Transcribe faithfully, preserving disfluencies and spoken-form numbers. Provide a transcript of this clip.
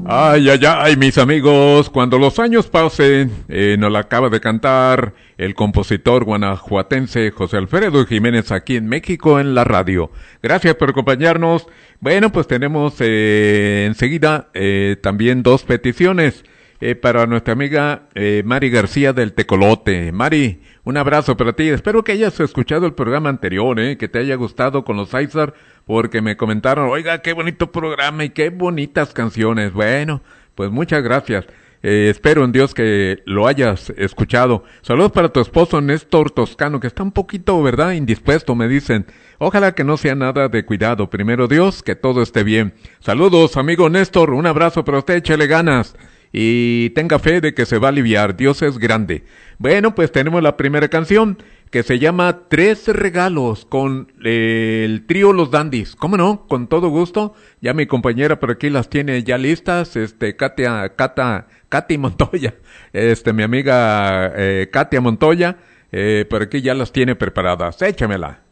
Ay, ay, ay, mis amigos, cuando los años pasen, eh, nos la acaba de cantar el compositor guanajuatense José Alfredo Jiménez aquí en México en la radio. Gracias por acompañarnos. Bueno, pues tenemos eh, enseguida eh, también dos peticiones eh, para nuestra amiga eh, Mari García del Tecolote. Mari, un abrazo para ti. Espero que hayas escuchado el programa anterior, eh, que te haya gustado con los Aizar, porque me comentaron, oiga, qué bonito programa y qué bonitas canciones. Bueno, pues muchas gracias. Eh, espero en Dios que lo hayas escuchado. Saludos para tu esposo Néstor Toscano, que está un poquito, ¿verdad?, indispuesto, me dicen. Ojalá que no sea nada de cuidado. Primero Dios, que todo esté bien. Saludos, amigo Néstor, un abrazo para usted, échele ganas. Y tenga fe de que se va a aliviar, Dios es grande. Bueno, pues tenemos la primera canción, que se llama Tres Regalos, con eh, el trío Los Dandis. ¿Cómo no? Con todo gusto. Ya mi compañera por aquí las tiene ya listas, este, Katia, Cata, Katy Montoya, este, mi amiga eh, Katia Montoya, eh, por aquí ya las tiene preparadas. Échamela.